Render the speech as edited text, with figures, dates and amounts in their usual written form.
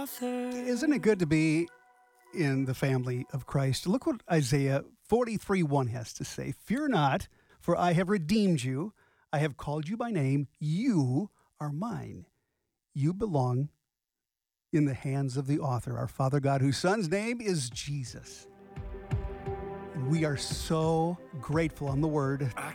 Isn't it good to be in the family of Christ? Look what Isaiah 43:1 has to say. Fear not, for I have redeemed you. I have called you by name. You are mine. You belong in the hands of the author, our Father God, whose son's name is Jesus. And we are so grateful on the word